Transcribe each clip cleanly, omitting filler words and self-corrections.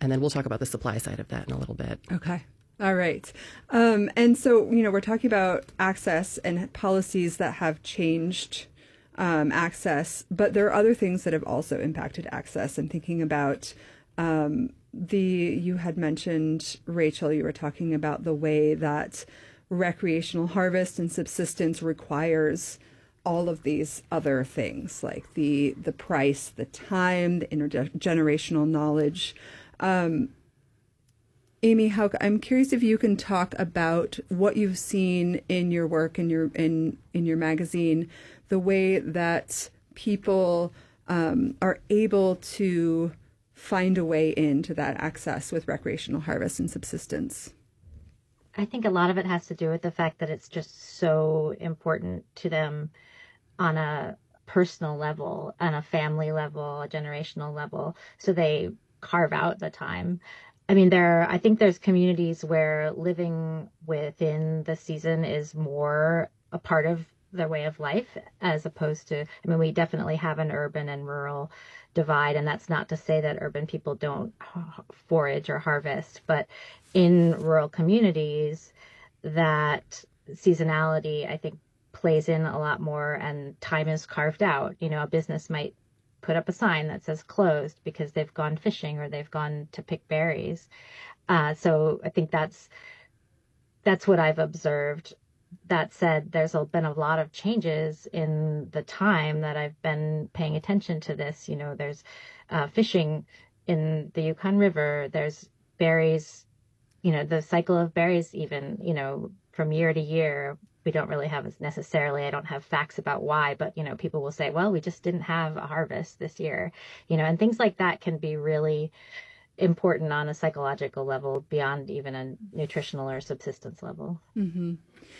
And then we'll talk about the supply side of that in a little bit. Okay. All right. And so, we're talking about access and policies that have changed access, but there are other things that have also impacted access. I'm thinking about you had mentioned, Rachel, you were talking about the way that recreational harvest and subsistence requires all of these other things, like the price, the time, the intergenerational knowledge. Amy, I'm curious if you can talk about what you've seen in your work in your magazine, the way that people are able to find a way into that access with recreational harvest and subsistence. I think a lot of it has to do with the fact that it's just so important to them on a personal level, on a family level, a generational level. So they carve out the time. I mean, I think there's communities where living within the season is more a part of their way of life, as opposed to, we definitely have an urban and rural divide, and that's not to say that urban people don't forage or harvest, but in rural communities, that seasonality, I think, plays in a lot more, and time is carved out. A business might put up a sign that says closed because they've gone fishing or they've gone to pick berries. So I think that's what I've observed. That said, there's been a lot of changes in the time that I've been paying attention to this. There's fishing in the Yukon River. There's berries, the cycle of berries even, from year to year. We don't really have necessarily, I don't have facts about why, but, people will say, well, we just didn't have a harvest this year, and things like that can be really important on a psychological level beyond even a nutritional or subsistence level. Mm-hmm.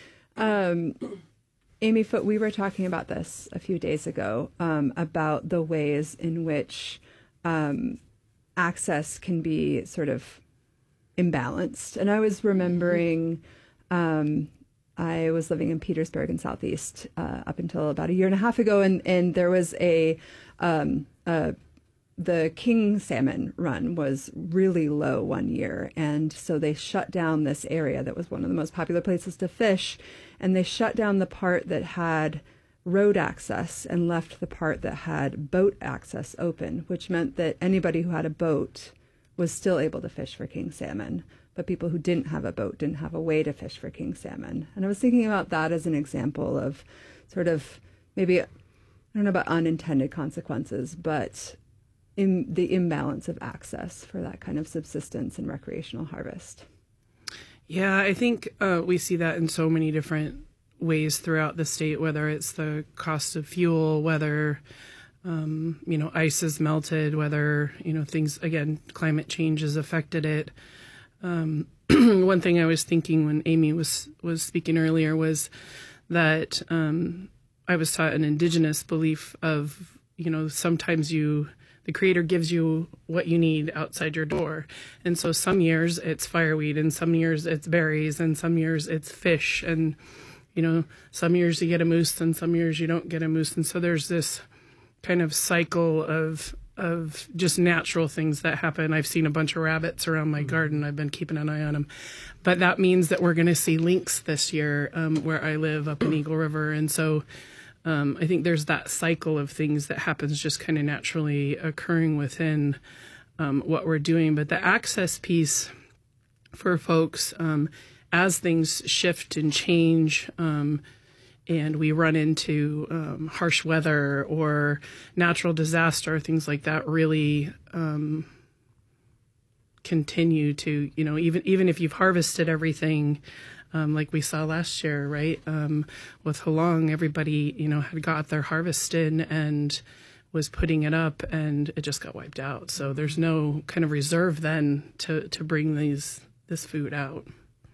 Amy Foote, we were talking about this a few days ago, about the ways in which access can be sort of imbalanced. And I was remembering, I was living in Petersburg in Southeast up until about a year and a half ago, and there was the king salmon run was really low one year, and so they shut down this area that was one of the most popular places to fish, and they shut down the part that had road access and left the part that had boat access open, which meant that anybody who had a boat was still able to fish for king salmon, but people who didn't have a boat didn't have a way to fish for king salmon. And I was thinking about that as an example of sort of maybe, I don't know about unintended consequences, but in the imbalance of access for that kind of subsistence and recreational harvest. Yeah, I think we see that in so many different ways throughout the state, whether it's the cost of fuel, whether, ice is melted, whether, things, again, climate change has affected it. One thing I was thinking when Amy was speaking earlier was that I was taught an indigenous belief of, sometimes the Creator gives you what you need outside your door. And so some years it's fireweed, and some years it's berries, and some years it's fish. And, some years you get a moose, and some years you don't get a moose. And so there's this kind of cycle of just natural things that happen. I've seen a bunch of rabbits around my garden. I've been keeping an eye on them. But that means that we're going to see lynx this year where I live up in Eagle River. And so I think there's that cycle of things that happens just kind of naturally occurring within what we're doing. But the access piece for folks, as things shift and change, and we run into harsh weather or natural disaster, things like that, really continue to, even if you've harvested everything, like we saw last year, right? With Halong, everybody, had got their harvest in and was putting it up, and it just got wiped out. So there's no kind of reserve then to bring this food out.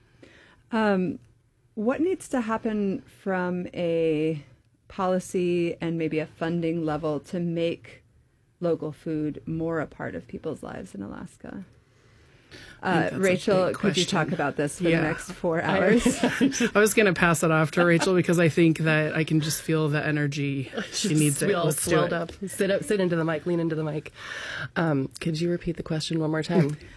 What needs to happen from a policy and maybe a funding level to make local food more a part of people's lives in Alaska? Rachel, could you talk about this for the next 4 hours? I was going to pass it off to Rachel because I think that I can just feel the energy. She needs it. Let's swelled up. Sit into the mic, lean into the mic. Could you repeat the question one more time?